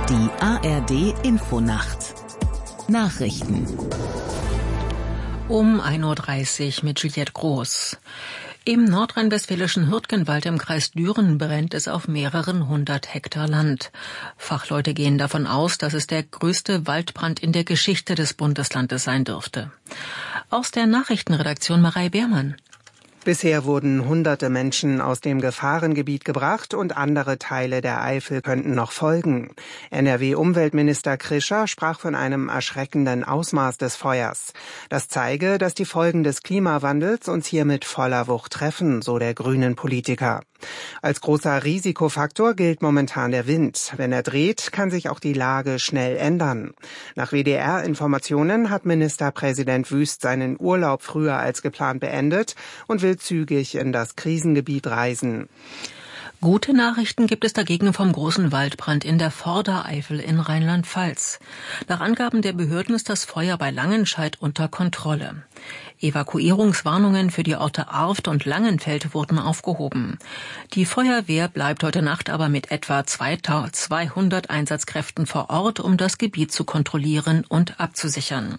Die ARD Infonacht. Nachrichten. Um 1.30 Uhr mit Juliette Groß. Im nordrhein-westfälischen Hürtgenwald im Kreis Düren brennt es auf mehreren 100 Hektar Land. Fachleute gehen davon aus, dass es der größte Waldbrand in der Geschichte des Bundeslandes sein dürfte. Aus der Nachrichtenredaktion Marei Beermann. Bisher wurden hunderte Menschen aus dem Gefahrengebiet gebracht und andere Teile der Eifel könnten noch folgen. NRW-Umweltminister Krischer sprach von einem erschreckenden Ausmaß des Feuers. Das zeige, dass die Folgen des Klimawandels uns hier mit voller Wucht treffen, so der grünen Politiker. Als großer Risikofaktor gilt momentan der Wind. Wenn er dreht, kann sich auch die Lage schnell ändern. Nach WDR-Informationen hat Ministerpräsident Wüst seinen Urlaub früher als geplant beendet und will zügig in das Krisengebiet reisen. Gute Nachrichten gibt es dagegen vom großen Waldbrand in der Vordereifel in Rheinland-Pfalz. Nach Angaben der Behörden ist das Feuer bei Langenscheidt unter Kontrolle. Evakuierungswarnungen für die Orte Arft und Langenfeld wurden aufgehoben. Die Feuerwehr bleibt heute Nacht aber mit etwa 200 Einsatzkräften vor Ort, um das Gebiet zu kontrollieren und abzusichern.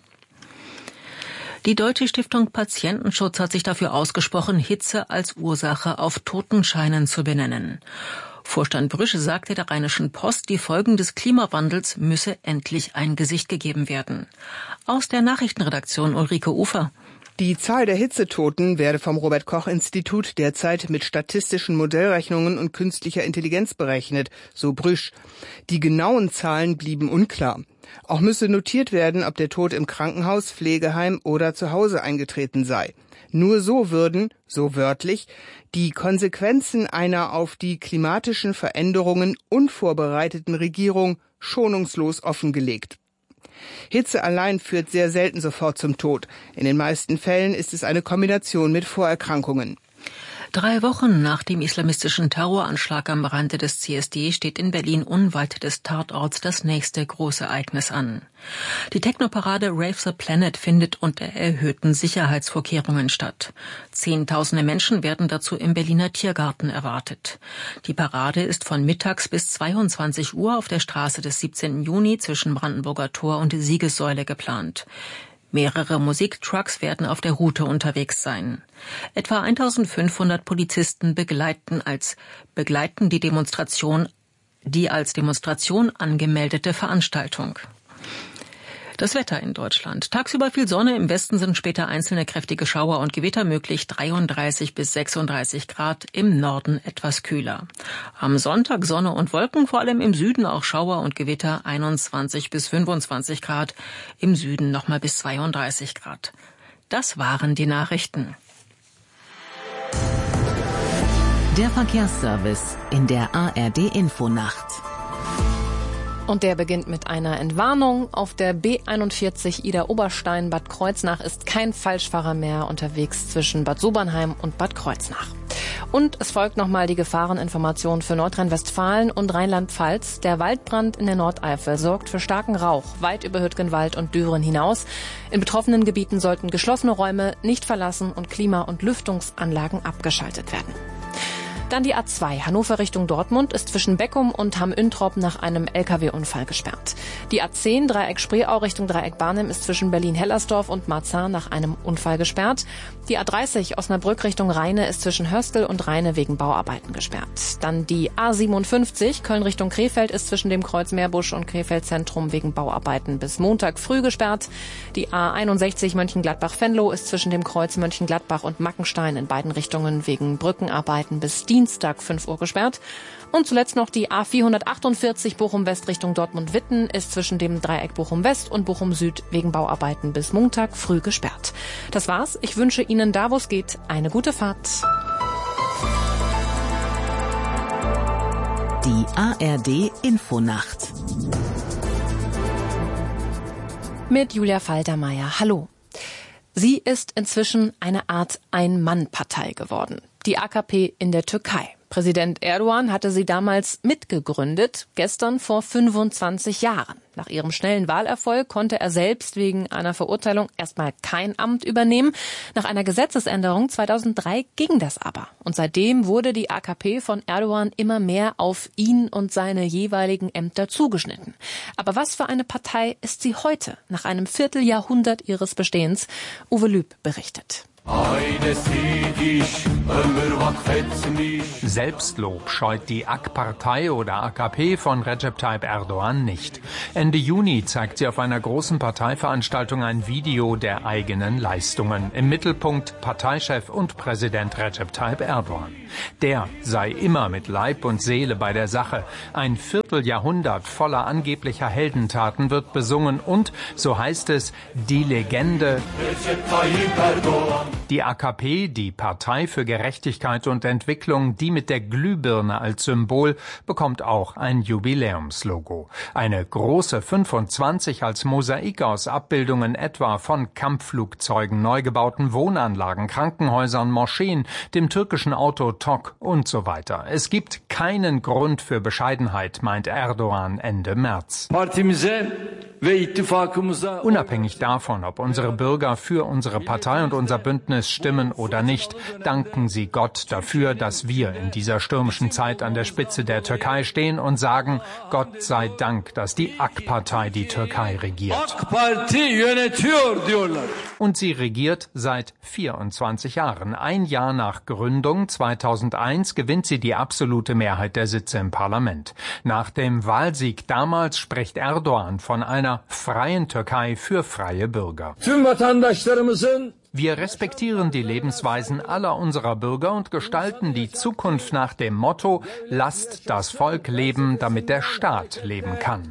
Die Deutsche Stiftung Patientenschutz hat sich dafür ausgesprochen, Hitze als Ursache auf Totenscheinen zu benennen. Vorstand Brüsch sagte der Rheinischen Post, die Folgen des Klimawandels müsse endlich ein Gesicht gegeben werden. Aus der Nachrichtenredaktion Ulrike Ufer. Die Zahl der Hitzetoten werde vom Robert-Koch-Institut derzeit mit statistischen Modellrechnungen und künstlicher Intelligenz berechnet, so Brüsch. Die genauen Zahlen blieben unklar. Auch müsse notiert werden, ob der Tod im Krankenhaus, Pflegeheim oder zu Hause eingetreten sei. Nur so würden, so wörtlich, die Konsequenzen einer auf die klimatischen Veränderungen unvorbereiteten Regierung schonungslos offengelegt. Hitze allein führt sehr selten sofort zum Tod. In den meisten Fällen ist es eine Kombination mit Vorerkrankungen. 3 Wochen nach dem islamistischen Terroranschlag am Rande des CSD steht in Berlin unweit des Tatorts das nächste Großereignis an. Die Technoparade Rave the Planet findet unter erhöhten Sicherheitsvorkehrungen statt. Zehntausende Menschen werden dazu im Berliner Tiergarten erwartet. Die Parade ist von mittags bis 22 Uhr auf der Straße des 17. Juni zwischen Brandenburger Tor und Siegessäule geplant. Mehrere Musiktrucks werden auf der Route unterwegs sein. Etwa 1500 Polizisten begleiten die als Demonstration angemeldete Veranstaltung. Das Wetter in Deutschland. Tagsüber viel Sonne, im Westen sind später einzelne kräftige Schauer und Gewitter möglich, 33 bis 36 Grad, im Norden etwas kühler. Am Sonntag Sonne und Wolken, vor allem im Süden auch Schauer und Gewitter, 21 bis 25 Grad, im Süden nochmal bis 32 Grad. Das waren die Nachrichten. Der Verkehrsservice in der ARD Infonacht. Und der beginnt mit einer Entwarnung. Auf der B41 Ida-Oberstein-Bad Kreuznach ist kein Falschfahrer mehr unterwegs zwischen Bad Sobernheim und Bad Kreuznach. Und es folgt nochmal die Gefahreninformation für Nordrhein-Westfalen und Rheinland-Pfalz. Der Waldbrand in der Nordeifel sorgt für starken Rauch weit über Hürtgenwald und Düren hinaus. In betroffenen Gebieten sollten geschlossene Räume nicht verlassen und Klima- und Lüftungsanlagen abgeschaltet werden. Dann die A2 Hannover Richtung Dortmund ist zwischen Beckum und Hamm-Üntrop nach einem LKW-Unfall gesperrt. Die A10 Dreieck Spreeau Richtung Dreieck Barnim ist zwischen Berlin-Hellersdorf und Marzahn nach einem Unfall gesperrt. Die A30 Osnabrück Richtung Rheine ist zwischen Hörstel und Rheine wegen Bauarbeiten gesperrt. Dann die A57 Köln Richtung Krefeld ist zwischen dem Kreuz Meerbusch und Krefeld Zentrum wegen Bauarbeiten bis Montag früh gesperrt. Die A61 Mönchengladbach-Venlo ist zwischen dem Kreuz Mönchengladbach und Mackenstein in beiden Richtungen wegen Brückenarbeiten bis Dienstag 5 Uhr gesperrt. Und zuletzt noch die A448 Bochum-West Richtung Dortmund-Witten ist zwischen dem Dreieck Bochum-West und Bochum-Süd wegen Bauarbeiten bis Montag früh gesperrt. Das war's. Ich wünsche Ihnen da, wo es geht, eine gute Fahrt. Die ARD Infonacht. Mit Julia Faltermeier. Hallo. Sie ist inzwischen eine Art Ein-Mann-Partei geworden. Die AKP in der Türkei. Präsident Erdogan hatte sie damals mitgegründet, gestern vor 25 Jahren. Nach ihrem schnellen Wahlerfolg konnte er selbst wegen einer Verurteilung erstmal kein Amt übernehmen. Nach einer Gesetzesänderung 2003 ging das aber. Und seitdem wurde die AKP von Erdogan immer mehr auf ihn und seine jeweiligen Ämter zugeschnitten. Aber was für eine Partei ist sie heute, nach einem Vierteljahrhundert ihres Bestehens? Uwe Lüb berichtet. Selbstlob scheut die AK-Partei oder AKP von Recep Tayyip Erdogan nicht. Ende Juni zeigt sie auf einer großen Parteiveranstaltung ein Video der eigenen Leistungen. Im Mittelpunkt Parteichef und Präsident Recep Tayyip Erdogan. Der sei immer mit Leib und Seele bei der Sache. Ein Vierteljahrhundert voller angeblicher Heldentaten wird besungen und, so heißt es, die Legende Recep Tayyip Erdogan. Die AKP, die Partei für Gerechtigkeit und Entwicklung, die mit der Glühbirne als Symbol, bekommt auch ein Jubiläumslogo. Eine große 25 als Mosaik aus Abbildungen etwa von Kampfflugzeugen, neu gebauten Wohnanlagen, Krankenhäusern, Moscheen, dem türkischen Auto TOG und so weiter. Es gibt keinen Grund für Bescheidenheit, meint Erdogan Ende März. Unabhängig davon, ob unsere Bürger für unsere Partei und unser Bündnis stimmen oder nicht, danken sie Gott dafür, dass wir in dieser stürmischen Zeit an der Spitze der Türkei stehen und sagen, Gott sei Dank, dass die AK-Partei die Türkei regiert. Und sie regiert seit 24 Jahren. Ein Jahr nach Gründung, 2001, gewinnt sie die absolute Mehrheit der Sitze im Parlament. Nach dem Wahlsieg damals spricht Erdogan von einer freien Türkei für freie Bürger. Wir respektieren die Lebensweisen aller unserer Bürger und gestalten die Zukunft nach dem Motto, lasst das Volk leben, damit der Staat leben kann.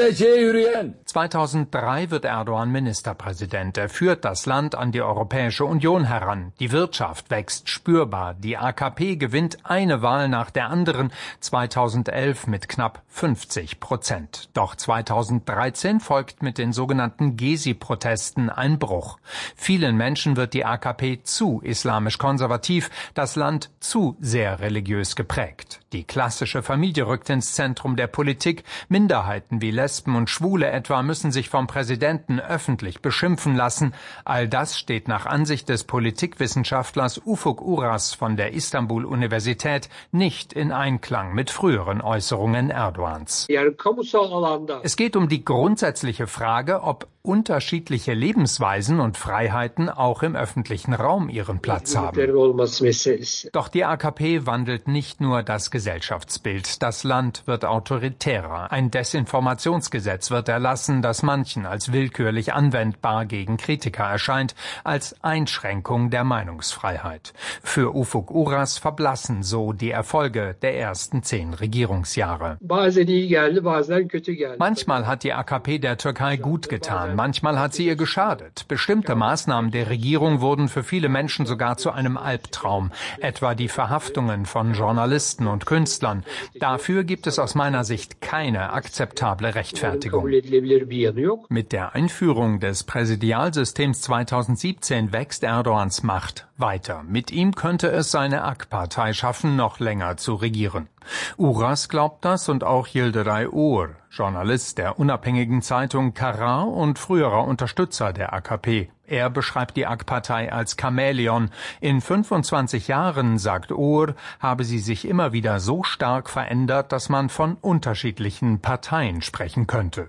2003 wird Erdogan Ministerpräsident. Er führt das Land an die Europäische Union heran. Die Wirtschaft wächst spürbar. Die AKP gewinnt eine Wahl nach der anderen, 2011 mit knapp 50%. Doch 2013 folgt mit den sogenannten Gezi-Protesten ein Bruch. Vielen Menschen wird die AKP zu islamisch konservativ, das Land zu sehr religiös geprägt. Die klassische Familie rückt ins Zentrum der Politik. Minderheiten wie Lesben und Schwule etwa müssen sich vom Präsidenten öffentlich beschimpfen lassen. All das steht nach Ansicht des Politikwissenschaftlers Ufuk Uras von der Istanbul-Universität nicht in Einklang mit früheren Äußerungen Erdogans. Es geht um die grundsätzliche Frage, ob unterschiedliche Lebensweisen und Freiheiten auch im öffentlichen Raum ihren Platz haben. Doch die AKP wandelt nicht nur das Gesellschaftsbild. Das Land wird autoritärer. Ein Desinformationsgesetz wird erlassen, das manchen als willkürlich anwendbar gegen Kritiker erscheint, als Einschränkung der Meinungsfreiheit. Für Ufuk Uras verblassen so die Erfolge der ersten 10 Regierungsjahre. Manchmal hat die AKP der Türkei gut getan. Manchmal hat sie ihr geschadet. Bestimmte Maßnahmen der Regierung wurden für viele Menschen sogar zu einem Albtraum, etwa die Verhaftungen von Journalisten und Künstlern. Dafür gibt es aus meiner Sicht keine akzeptable Rechtfertigung. Mit der Einführung des Präsidialsystems 2017 wächst Erdogans Macht weiter. Mit ihm könnte es seine AK-Partei schaffen, noch länger zu regieren. Uras glaubt das und auch Yildiray Uğur, Journalist der unabhängigen Zeitung Karar und früherer Unterstützer der AKP. Er beschreibt die AK-Partei als Chamäleon. In 25 Jahren, sagt Uğur, habe sie sich immer wieder so stark verändert, dass man von unterschiedlichen Parteien sprechen könnte.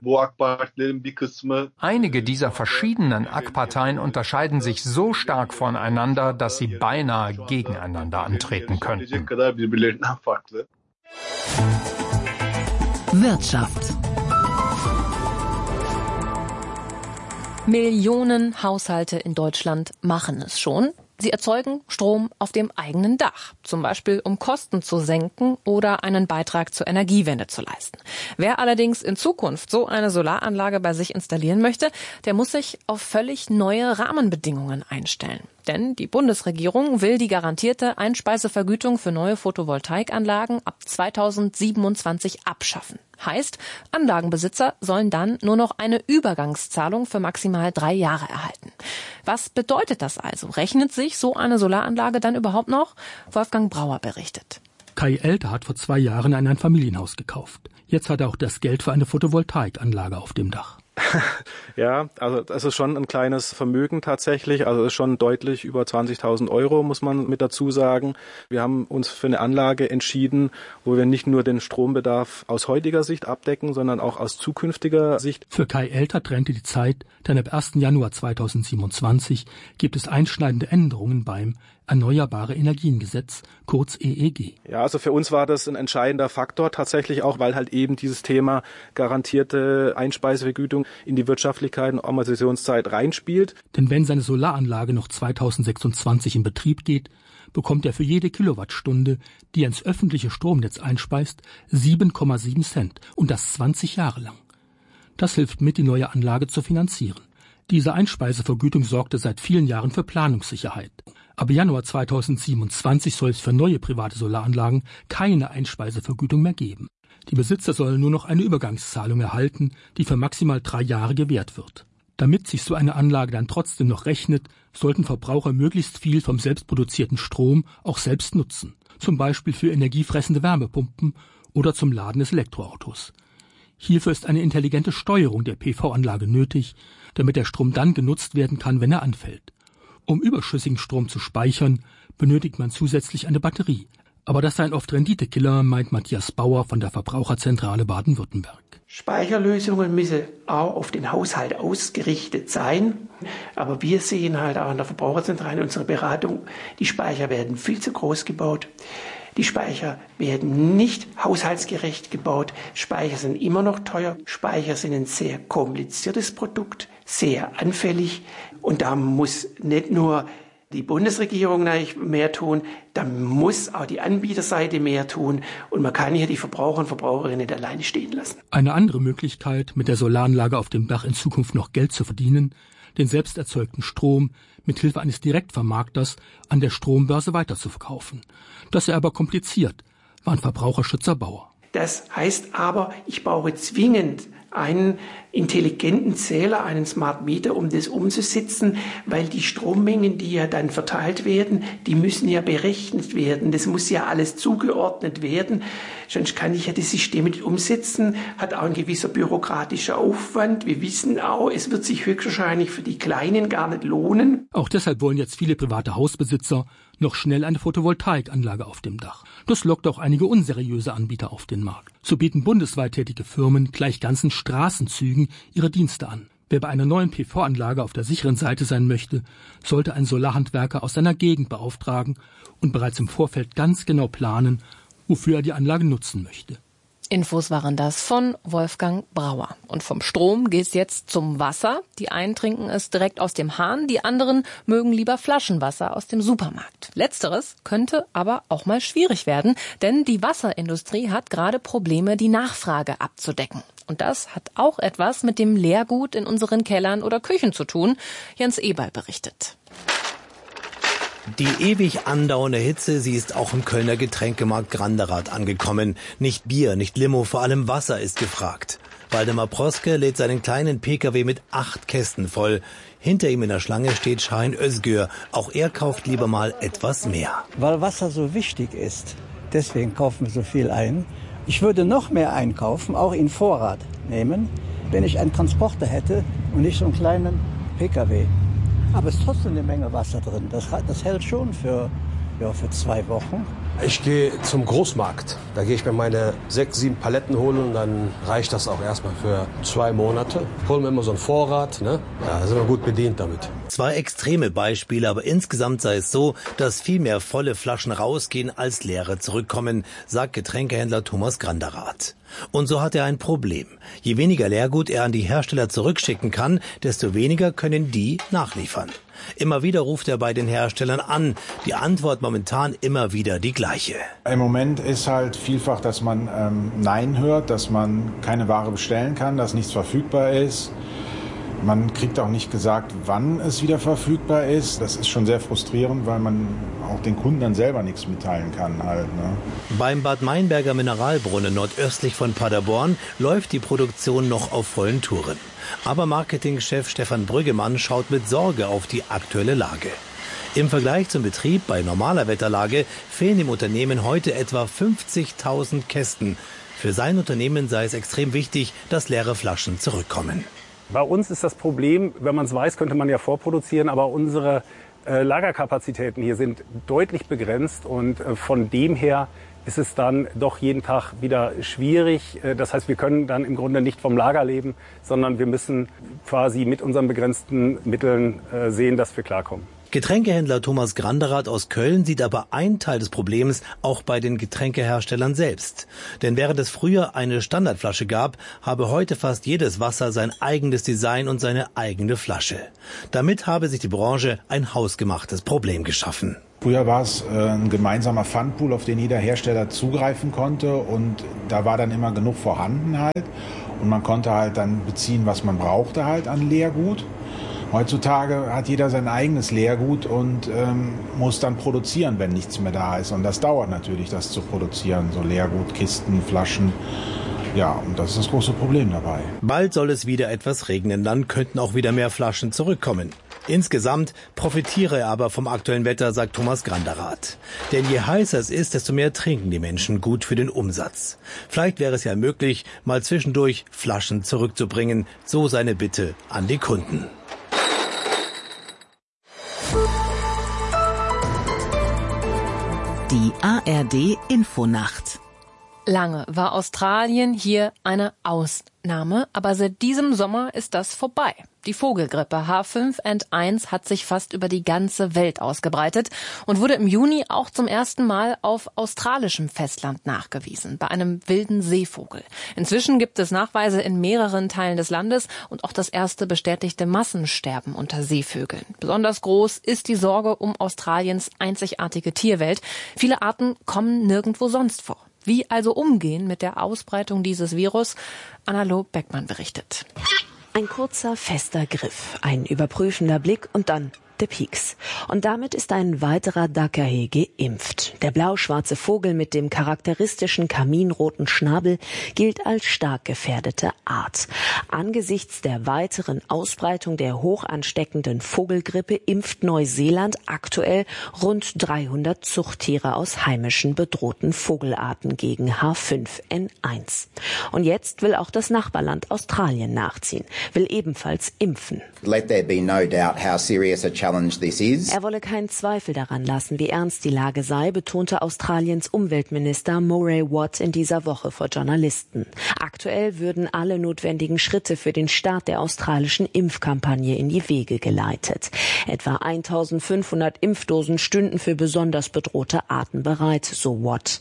Einige dieser verschiedenen AK-Parteien unterscheiden sich so stark voneinander, dass sie beinahe gegeneinander antreten könnten. Wirtschaft. Millionen Haushalte in Deutschland machen es schon. Sie erzeugen Strom auf dem eigenen Dach, zum Beispiel um Kosten zu senken oder einen Beitrag zur Energiewende zu leisten. Wer allerdings in Zukunft so eine Solaranlage bei sich installieren möchte, der muss sich auf völlig neue Rahmenbedingungen einstellen. Denn die Bundesregierung will die garantierte Einspeisevergütung für neue Photovoltaikanlagen ab 2027 abschaffen. Heißt, Anlagenbesitzer sollen dann nur noch eine Übergangszahlung für maximal 3 Jahre erhalten. Was bedeutet das also? Rechnet sich so eine Solaranlage dann überhaupt noch? Wolfgang Brauer berichtet. Kai Elter hat vor 2 Jahren ein Einfamilienhaus gekauft. Jetzt hat er auch das Geld für eine Photovoltaikanlage auf dem Dach. Ja, also das ist schon ein kleines Vermögen tatsächlich, also ist schon deutlich über 20.000 Euro, muss man mit dazu sagen. Wir haben uns für eine Anlage entschieden, wo wir nicht nur den Strombedarf aus heutiger Sicht abdecken, sondern auch aus zukünftiger Sicht. Für Kai Elter trennte die Zeit, denn ab 1. Januar 2027 gibt es einschneidende Änderungen beim Erneuerbare Energiengesetz, kurz EEG. Ja, also für uns war das ein entscheidender Faktor tatsächlich auch, weil halt eben dieses Thema garantierte Einspeisevergütung in die Wirtschaftlichkeit und Amortisationszeit reinspielt. Denn wenn seine Solaranlage noch 2026 in Betrieb geht, bekommt er für jede Kilowattstunde, die er ins öffentliche Stromnetz einspeist, 7,7 Cent und das 20 Jahre lang. Das hilft mit, die neue Anlage zu finanzieren. Diese Einspeisevergütung sorgte seit vielen Jahren für Planungssicherheit. Ab Januar 2027 soll es für neue private Solaranlagen keine Einspeisevergütung mehr geben. Die Besitzer sollen nur noch eine Übergangszahlung erhalten, die für maximal 3 Jahre gewährt wird. Damit sich so eine Anlage dann trotzdem noch rechnet, sollten Verbraucher möglichst viel vom selbstproduzierten Strom auch selbst nutzen. Zum Beispiel für energiefressende Wärmepumpen oder zum Laden des Elektroautos. Hierfür ist eine intelligente Steuerung der PV-Anlage nötig, damit der Strom dann genutzt werden kann, wenn er anfällt. Um überschüssigen Strom zu speichern, benötigt man zusätzlich eine Batterie. Aber das sei ein oft Renditekiller, meint Matthias Bauer von der Verbraucherzentrale Baden-Württemberg. Speicherlösungen müssen auch auf den Haushalt ausgerichtet sein. Aber wir sehen halt auch in der Verbraucherzentrale in unserer Beratung, die Speicher werden viel zu groß gebaut. Die Speicher werden nicht haushaltsgerecht gebaut. Speicher sind immer noch teuer. Speicher sind ein sehr kompliziertes Produkt, sehr anfällig. Und da muss nicht nur die Bundesregierung mehr tun, da muss auch die Anbieterseite mehr tun. Und man kann hier die Verbraucher und Verbraucherinnen nicht alleine stehen lassen. Eine andere Möglichkeit, mit der Solaranlage auf dem Dach in Zukunft noch Geld zu verdienen, den selbst erzeugten Strom mit Hilfe eines Direktvermarkters an der Strombörse weiterzuverkaufen. Das ist aber kompliziert, warnt Verbraucherschützer Bauer. Das heißt aber, ich brauche zwingend einen intelligenten Zähler, einen Smart Meter, um das umzusetzen, weil die Strommengen, die ja dann verteilt werden, die müssen ja berechnet werden. Das muss ja alles zugeordnet werden. Sonst kann ich ja das System nicht umsetzen, hat auch ein gewisser bürokratischer Aufwand. Wir wissen auch, es wird sich höchstwahrscheinlich für die Kleinen gar nicht lohnen. Auch deshalb wollen jetzt viele private Hausbesitzer noch schnell eine Photovoltaikanlage auf dem Dach. Das lockt auch einige unseriöse Anbieter auf den Markt. So bieten bundesweit tätige Firmen gleich ganzen Straßenzügen ihre Dienste an. Wer bei einer neuen PV-Anlage auf der sicheren Seite sein möchte, sollte einen Solarhandwerker aus seiner Gegend beauftragen und bereits im Vorfeld ganz genau planen, wofür er die Anlage nutzen möchte. Infos waren das von Wolfgang Brauer. Und vom Strom geht's jetzt zum Wasser. Die einen trinken es direkt aus dem Hahn, die anderen mögen lieber Flaschenwasser aus dem Supermarkt. Letzteres könnte aber auch mal schwierig werden, denn die Wasserindustrie hat gerade Probleme, die Nachfrage abzudecken. Und das hat auch etwas mit dem Leergut in unseren Kellern oder Küchen zu tun. Jens Eberl berichtet. Die ewig andauernde Hitze, sie ist auch im Kölner Getränkemarkt Granderath angekommen. Nicht Bier, nicht Limo, vor allem Wasser ist gefragt. Waldemar Proske lädt seinen kleinen Pkw mit 8 Kästen voll. Hinter ihm in der Schlange steht Şahin Özgür. Auch er kauft lieber mal etwas mehr. Weil Wasser so wichtig ist, deswegen kaufen wir so viel ein. Ich würde noch mehr einkaufen, auch in Vorrat nehmen, wenn ich einen Transporter hätte und nicht so einen kleinen Pkw. Aber es ist trotzdem eine Menge Wasser drin. Das hält schon für 2 Wochen. Ich gehe zum Großmarkt. Da gehe ich mir meine 6, 7 Paletten holen und dann reicht das auch erstmal für 2 Monate. Holen wir immer so einen Vorrat, ne? Ja, da sind wir gut bedient damit. 2 extreme Beispiele, aber insgesamt sei es so, dass viel mehr volle Flaschen rausgehen, als leere zurückkommen, sagt Getränkehändler Thomas Granderath. Und so hat er ein Problem. Je weniger Leergut er an die Hersteller zurückschicken kann, desto weniger können die nachliefern. Immer wieder ruft er bei den Herstellern an. Die Antwort momentan immer wieder die gleiche. Im Moment ist halt vielfach, dass man Nein hört, dass man keine Ware bestellen kann, dass nichts verfügbar ist. Man kriegt auch nicht gesagt, wann es wieder verfügbar ist. Das ist schon sehr frustrierend, weil man auch den Kunden dann selber nichts mitteilen kann halt, ne? Beim Bad Meinberger Mineralbrunnen nordöstlich von Paderborn läuft die Produktion noch auf vollen Touren. Aber Marketingchef Stefan Brüggemann schaut mit Sorge auf die aktuelle Lage. Im Vergleich zum Betrieb bei normaler Wetterlage fehlen dem Unternehmen heute etwa 50.000 Kästen. Für sein Unternehmen sei es extrem wichtig, dass leere Flaschen zurückkommen. Bei uns ist das Problem, wenn man es weiß, könnte man ja vorproduzieren, aber unsere Lagerkapazitäten hier sind deutlich begrenzt und von dem her ist es dann doch jeden Tag wieder schwierig. Das heißt, wir können dann im Grunde nicht vom Lager leben, sondern wir müssen quasi mit unseren begrenzten Mitteln sehen, dass wir klarkommen. Getränkehändler Thomas Granderath aus Köln sieht aber einen Teil des Problems auch bei den Getränkeherstellern selbst. Denn während es früher eine Standardflasche gab, habe heute fast jedes Wasser sein eigenes Design und seine eigene Flasche. Damit habe sich die Branche ein hausgemachtes Problem geschaffen. Früher war es ein gemeinsamer Pfandpool, auf den jeder Hersteller zugreifen konnte und da war dann immer genug vorhanden halt und man konnte halt dann beziehen, was man brauchte halt an Leergut. Heutzutage hat jeder sein eigenes Leergut und muss dann produzieren, wenn nichts mehr da ist. Und das dauert natürlich, das zu produzieren, so Leergut, Kisten, Flaschen. Ja, und das ist das große Problem dabei. Bald soll es wieder etwas regnen, dann könnten auch wieder mehr Flaschen zurückkommen. Insgesamt profitiere er aber vom aktuellen Wetter, sagt Thomas Granderath. Denn je heißer es ist, desto mehr trinken die Menschen, gut für den Umsatz. Vielleicht wäre es ja möglich, mal zwischendurch Flaschen zurückzubringen, so seine Bitte an die Kunden. Die ARD Infonacht. Lange war Australien hier eine Ausnahme, aber seit diesem Sommer ist das vorbei. Die Vogelgrippe H5N1 hat sich fast über die ganze Welt ausgebreitet und wurde im Juni auch zum ersten Mal auf australischem Festland nachgewiesen, bei einem wilden Seevogel. Inzwischen gibt es Nachweise in mehreren Teilen des Landes und auch das erste bestätigte Massensterben unter Seevögeln. Besonders groß ist die Sorge um Australiens einzigartige Tierwelt. Viele Arten kommen nirgendwo sonst vor. Wie also umgehen mit der Ausbreitung dieses Virus? Anna-Lo Beckmann berichtet. Ein kurzer, fester Griff, ein überprüfender Blick und dann der Pieks. Und damit ist ein weiterer Dakahe geimpft. Der blau-schwarze Vogel mit dem charakteristischen kaminroten Schnabel gilt als stark gefährdete Art. Angesichts der weiteren Ausbreitung der hoch ansteckenden Vogelgrippe impft Neuseeland aktuell rund 300 Zuchttiere aus heimischen bedrohten Vogelarten gegen H5N1. Und jetzt will auch das Nachbarland Australien nachziehen, will ebenfalls impfen. Let there be no doubt how serious a challenge this is. Er wolle keinen Zweifel daran lassen, wie ernst die Lage sei, betonte Australiens Umweltminister Murray Watt in dieser Woche vor Journalisten. Aktuell würden alle notwendigen Schritte für den Start der australischen Impfkampagne in die Wege geleitet. Etwa 1500 Impfdosen stünden für besonders bedrohte Arten bereit, so Watt.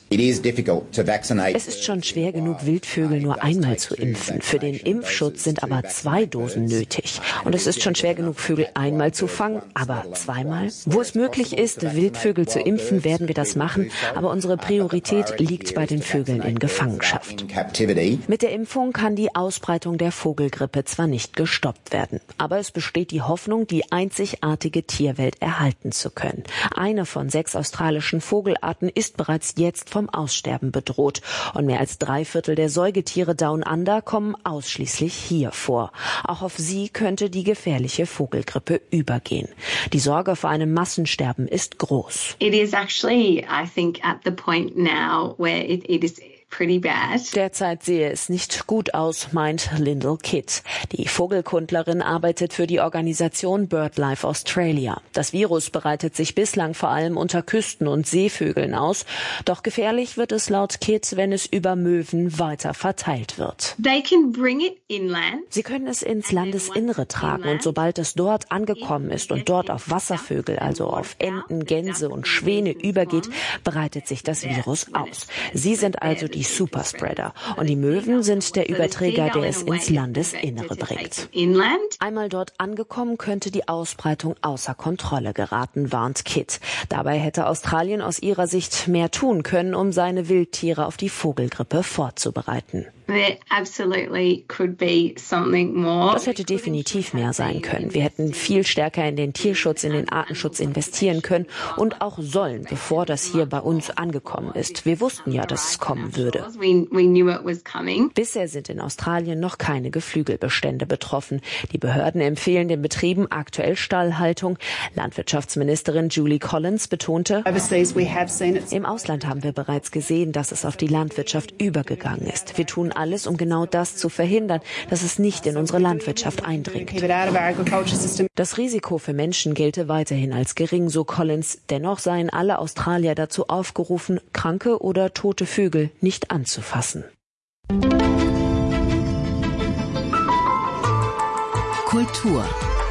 Es ist schon schwer genug, Wildvögel nur einmal zu impfen. Für den Impfschutz sind aber 2 Dosen nötig. Und es ist schon schwer genug, Vögel einmal zu fangen, aber zweimal? Wo es möglich ist, Wildvögel zu impfen, werden wir das machen, aber unsere Priorität liegt bei den Vögeln in Gefangenschaft. Mit der Impfung kann die Ausbreitung der Vogelgrippe zwar nicht gestoppt werden, aber es besteht die Hoffnung, die einzigartige Tierwelt erhalten zu können. Eine von 6 australischen Vogelarten ist bereits jetzt vom Aussterben bedroht und mehr als 3/4 der Säugetiere Down Under kommen ausschließlich hier vor. Auch auf sie könnte die gefährliche Vogelgrippe übergehen. Die Sorge vor einem Massensterben ist groß. It is actually, I think, at the point now where it is pretty bad. Derzeit sehe es nicht gut aus, meint Lyndall Kidd. Die Vogelkundlerin arbeitet für die Organisation BirdLife Australia. Das Virus breitet sich bislang vor allem unter Küsten- und Seevögeln aus. Doch gefährlich wird es laut Kidd, wenn es über Möwen weiter verteilt wird. They can bring it inland. Sie können es ins Landesinnere tragen und sobald es dort angekommen ist und dort auf Wasservögel, also auf Enten, Gänse und Schwäne übergeht, breitet sich das Virus aus. Sie sind also die Superspreader und die Möwen sind der Überträger, der es ins Landesinnere bringt. Einmal dort angekommen, könnte die Ausbreitung außer Kontrolle geraten, warnt Kidd. Dabei hätte Australien aus ihrer Sicht mehr tun können, um seine Wildtiere auf die Vogelgrippe vorzubereiten. Das hätte definitiv mehr sein können. Wir hätten viel stärker in den Tierschutz, in den Artenschutz investieren können und auch sollen, bevor das hier bei uns angekommen ist. Wir wussten ja, dass es kommen würde. Bisher sind in Australien noch keine Geflügelbestände betroffen. Die Behörden empfehlen den Betrieben aktuell Stallhaltung. Landwirtschaftsministerin Julie Collins betonte, im Ausland haben wir bereits gesehen, dass es auf die Landwirtschaft übergegangen ist. Wir tun alles, um genau das zu verhindern, dass es nicht in unsere Landwirtschaft eindringt. Das Risiko für Menschen gelte weiterhin als gering, so Collins. Dennoch seien alle Australier dazu aufgerufen, kranke oder tote Vögel nicht anzufassen. Kultur.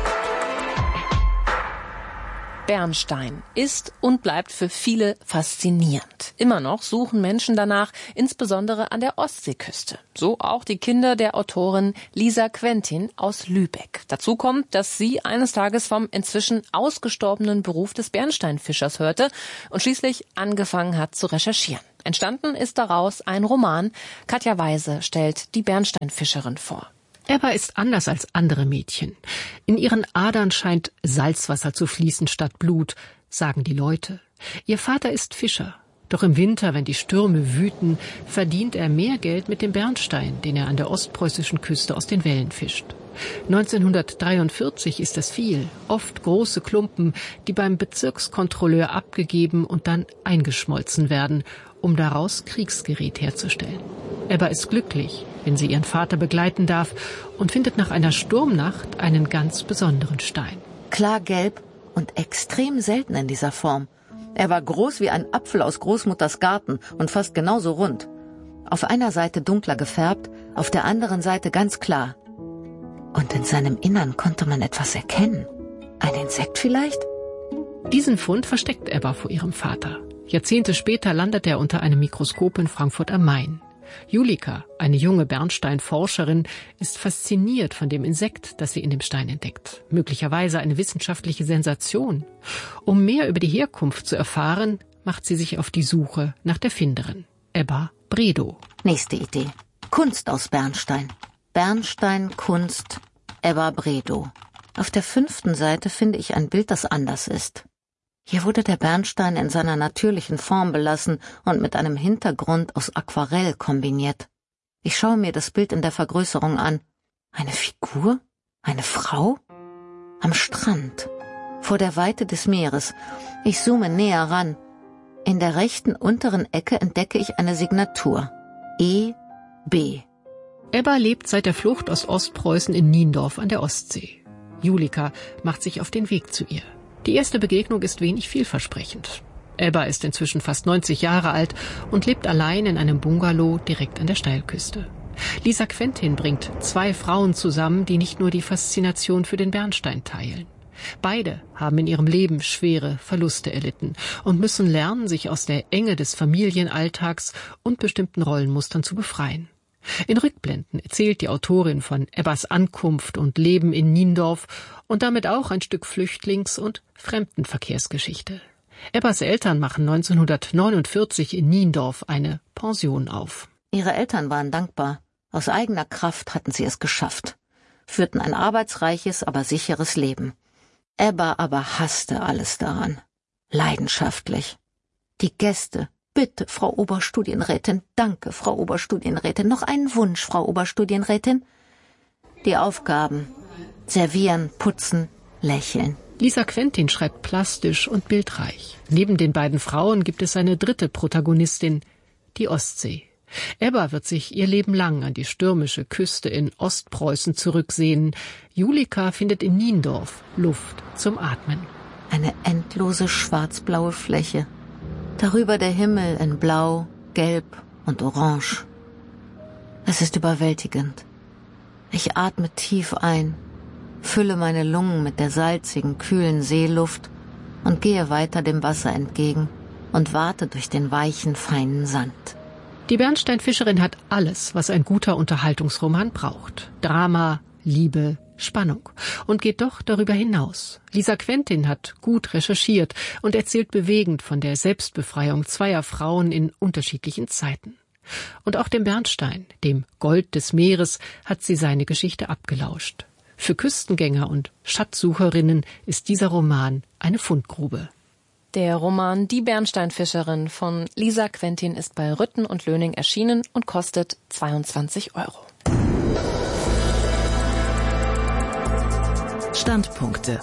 Bernstein ist und bleibt für viele faszinierend. Immer noch suchen Menschen danach, insbesondere an der Ostseeküste. So auch die Kinder der Autorin Lisa Quentin aus Lübeck. Dazu kommt, dass sie eines Tages vom inzwischen ausgestorbenen Beruf des Bernsteinfischers hörte und schließlich angefangen hat zu recherchieren. Entstanden ist daraus ein Roman. Katja Weise stellt die Bernsteinfischerin vor. Ebba ist anders als andere Mädchen. In ihren Adern scheint Salzwasser zu fließen statt Blut, sagen die Leute. Ihr Vater ist Fischer. Doch im Winter, wenn die Stürme wüten, verdient er mehr Geld mit dem Bernstein, den er an der ostpreußischen Küste aus den Wellen fischt. 1943 ist das viel, oft große Klumpen, die beim Bezirkskontrolleur abgegeben und dann eingeschmolzen werden, um daraus Kriegsgerät herzustellen. Ebba ist glücklich, wenn sie ihren Vater begleiten darf und findet nach einer Sturmnacht einen ganz besonderen Stein. Klargelb und extrem selten in dieser Form. Er war groß wie ein Apfel aus Großmutters Garten und fast genauso rund. Auf einer Seite dunkler gefärbt, auf der anderen Seite ganz klar. Und in seinem Innern konnte man etwas erkennen. Ein Insekt vielleicht? Diesen Fund versteckt Ebba vor ihrem Vater. Jahrzehnte später landet er unter einem Mikroskop in Frankfurt am Main. Julika, eine junge Bernsteinforscherin, ist fasziniert von dem Insekt, das sie in dem Stein entdeckt. Möglicherweise eine wissenschaftliche Sensation. Um mehr über die Herkunft zu erfahren, macht sie sich auf die Suche nach der Finderin, Ebba Bredow. Nächste Idee. Kunst aus Bernstein. Bernstein, Kunst, Ebba Bredow. Auf der 5. Seite finde ich ein Bild, das anders ist. Hier wurde der Bernstein in seiner natürlichen Form belassen und mit einem Hintergrund aus Aquarell kombiniert. Ich schaue mir das Bild in der Vergrößerung an. Eine Figur? Eine Frau? Am Strand. Vor der Weite des Meeres. Ich zoome näher ran. In der rechten unteren Ecke entdecke ich eine Signatur. E.B. Ebba lebt seit der Flucht aus Ostpreußen in Niendorf an der Ostsee. Julika macht sich auf den Weg zu ihr. Die erste Begegnung ist wenig vielversprechend. Ebba ist inzwischen fast 90 Jahre alt und lebt allein in einem Bungalow direkt an der Steilküste. Lisa Quentin bringt 2 Frauen zusammen, die nicht nur die Faszination für den Bernstein teilen. Beide haben in ihrem Leben schwere Verluste erlitten und müssen lernen, sich aus der Enge des Familienalltags und bestimmten Rollenmustern zu befreien. In Rückblenden erzählt die Autorin von Ebbas Ankunft und Leben in Niendorf und damit auch ein Stück Flüchtlings- und Fremdenverkehrsgeschichte. Ebbas Eltern machen 1949 in Niendorf eine Pension auf. Ihre Eltern waren dankbar. Aus eigener Kraft hatten sie es geschafft. Führten ein arbeitsreiches, aber sicheres Leben. Ebba aber hasste alles daran. Leidenschaftlich. Die Gäste. Bitte, Frau Oberstudienrätin, danke, Frau Oberstudienrätin. Noch einen Wunsch, Frau Oberstudienrätin. Die Aufgaben. Servieren, putzen, lächeln. Lisa Quentin schreibt plastisch und bildreich. Neben den beiden Frauen gibt es eine dritte Protagonistin, die Ostsee. Ebba wird sich ihr Leben lang an die stürmische Küste in Ostpreußen zurücksehnen. Julika findet in Niendorf Luft zum Atmen. Eine endlose schwarz-blaue Fläche. Darüber der Himmel in Blau, Gelb und Orange. Es ist überwältigend. Ich atme tief ein, fülle meine Lungen mit der salzigen, kühlen Seeluft und gehe weiter dem Wasser entgegen und warte durch den weichen, feinen Sand. Die Bernsteinfischerin hat alles, was ein guter Unterhaltungsroman braucht. Drama, Liebe, Spannung. Und geht doch darüber hinaus. Lisa Quentin hat gut recherchiert und erzählt bewegend von der Selbstbefreiung 2 Frauen in unterschiedlichen Zeiten. Und auch dem Bernstein, dem Gold des Meeres, hat sie seine Geschichte abgelauscht. Für Küstengänger und Schatzsucherinnen ist dieser Roman eine Fundgrube. Der Roman Die Bernsteinfischerin von Lisa Quentin ist bei Rütten und Löning erschienen und kostet 22 €. Standpunkte.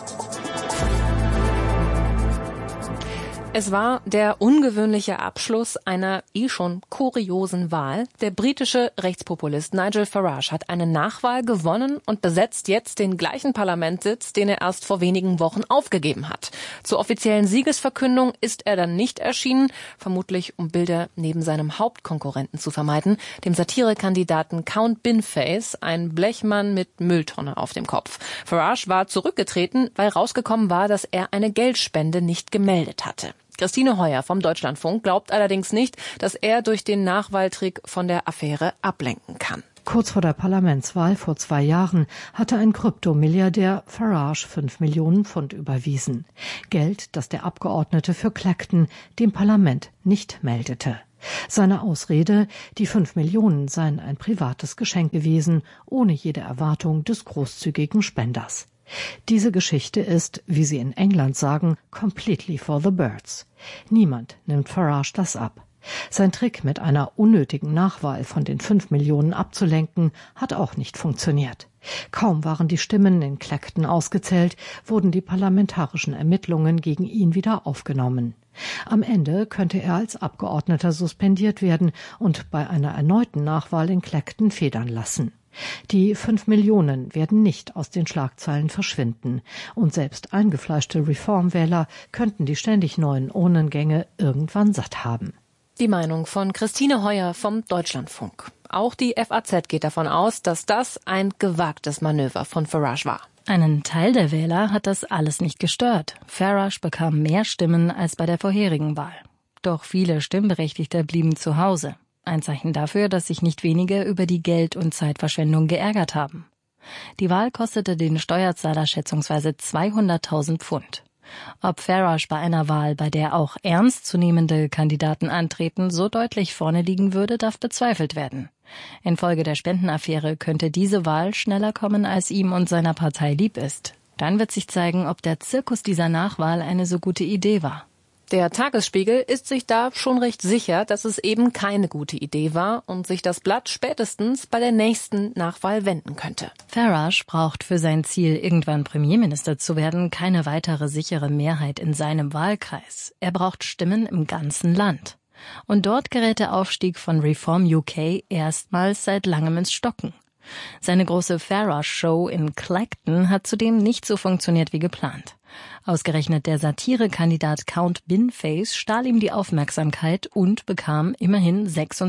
Es war der ungewöhnliche Abschluss einer schon kuriosen Wahl. Der britische Rechtspopulist Nigel Farage hat eine Nachwahl gewonnen und besetzt jetzt den gleichen Parlamentssitz, den er erst vor wenigen Wochen aufgegeben hat. Zur offiziellen Siegesverkündung ist er dann nicht erschienen, vermutlich um Bilder neben seinem Hauptkonkurrenten zu vermeiden, dem Satirekandidaten Count Binface, ein Blechmann mit Mülltonne auf dem Kopf. Farage war zurückgetreten, weil rausgekommen war, dass er eine Geldspende nicht gemeldet hatte. Christine Heuer vom Deutschlandfunk glaubt allerdings nicht, dass er durch den Nachwahltrick von der Affäre ablenken kann. Kurz vor der Parlamentswahl vor 2 Jahren hatte ein Kryptomilliardär Farage 5 Millionen Pfund überwiesen. Geld, das der Abgeordnete für Clacton dem Parlament nicht meldete. Seine Ausrede, die 5 Millionen seien ein privates Geschenk gewesen, ohne jede Erwartung des großzügigen Spenders. Diese Geschichte ist, wie sie in England sagen, completely for the birds. Niemand nimmt Farage das ab. Sein Trick, mit einer unnötigen Nachwahl von den 5 Millionen abzulenken, hat auch nicht funktioniert. Kaum waren die Stimmen in Clacton ausgezählt, wurden die parlamentarischen Ermittlungen gegen ihn wieder aufgenommen. Am Ende könnte er als Abgeordneter suspendiert werden und bei einer erneuten Nachwahl in Clacton federn lassen. Die 5 Millionen werden nicht aus den Schlagzeilen verschwinden. Und selbst eingefleischte Reformwähler könnten die ständig neuen Urnengänge irgendwann satt haben. Die Meinung von Christine Heuer vom Deutschlandfunk. Auch die FAZ geht davon aus, dass das ein gewagtes Manöver von Farage war. Einen Teil der Wähler hat das alles nicht gestört. Farage bekam mehr Stimmen als bei der vorherigen Wahl. Doch viele Stimmberechtigte blieben zu Hause. Ein Zeichen dafür, dass sich nicht wenige über die Geld- und Zeitverschwendung geärgert haben. Die Wahl kostete den Steuerzahler schätzungsweise 200.000 Pfund. Ob Farage bei einer Wahl, bei der auch ernstzunehmende Kandidaten antreten, so deutlich vorne liegen würde, darf bezweifelt werden. Infolge der Spendenaffäre könnte diese Wahl schneller kommen, als ihm und seiner Partei lieb ist. Dann wird sich zeigen, ob der Zirkus dieser Nachwahl eine so gute Idee war. Der Tagesspiegel ist sich da schon recht sicher, dass es eben keine gute Idee war und sich das Blatt spätestens bei der nächsten Nachwahl wenden könnte. Farage braucht für sein Ziel, irgendwann Premierminister zu werden, keine weitere sichere Mehrheit in seinem Wahlkreis. Er braucht Stimmen im ganzen Land. Und dort gerät der Aufstieg von Reform UK erstmals seit langem ins Stocken. Seine große Farage-Show in Clacton hat zudem nicht so funktioniert wie geplant. Ausgerechnet der Satirekandidat Count Binface stahl ihm die Aufmerksamkeit und bekam immerhin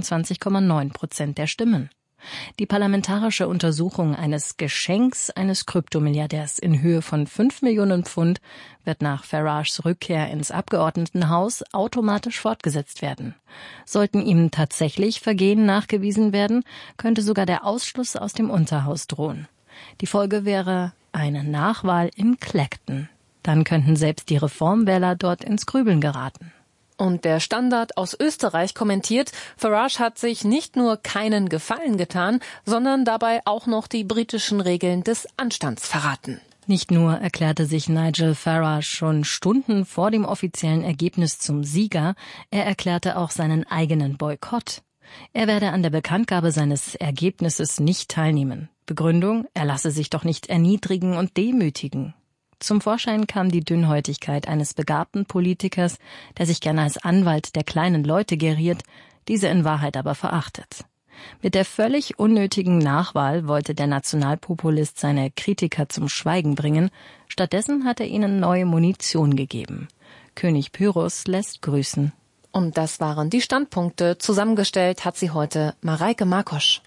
26,9% der Stimmen. Die parlamentarische Untersuchung eines Geschenks eines Kryptomilliardärs in Höhe von 5 Millionen Pfund wird nach Farages Rückkehr ins Abgeordnetenhaus automatisch fortgesetzt werden. Sollten ihm tatsächlich Vergehen nachgewiesen werden, könnte sogar der Ausschluss aus dem Unterhaus drohen. Die Folge wäre eine Nachwahl in Clacton. Dann könnten selbst die Reformwähler dort ins Grübeln geraten. Und der Standard aus Österreich kommentiert, Farage hat sich nicht nur keinen Gefallen getan, sondern dabei auch noch die britischen Regeln des Anstands verraten. Nicht nur erklärte sich Nigel Farage schon Stunden vor dem offiziellen Ergebnis zum Sieger, er erklärte auch seinen eigenen Boykott. Er werde an der Bekanntgabe seines Ergebnisses nicht teilnehmen. Begründung, er lasse sich doch nicht erniedrigen und demütigen. Zum Vorschein kam die Dünnhäutigkeit eines begabten Politikers, der sich gern als Anwalt der kleinen Leute geriert, diese in Wahrheit aber verachtet. Mit der völlig unnötigen Nachwahl wollte der Nationalpopulist seine Kritiker zum Schweigen bringen, stattdessen hat er ihnen neue Munition gegeben. König Pyrrhus lässt grüßen. Und das waren die Standpunkte. Zusammengestellt hat sie heute Mareike Markosch.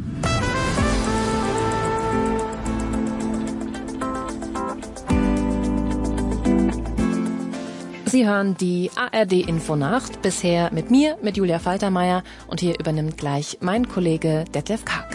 Sie hören die ARD-Infonacht, bisher mit mir, mit Julia Faltermeier, und hier übernimmt gleich mein Kollege Detlef Karg.